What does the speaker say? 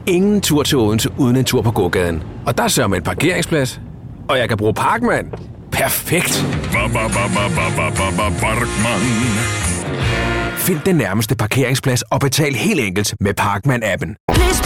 ingen tur til Odense uden en tur på gågaden. Og der sørger man en parkeringsplads, og jeg kan bruge Parkman. Perfekt! Parkman. Find den nærmeste parkeringsplads og betal helt enkelt med Parkman-appen.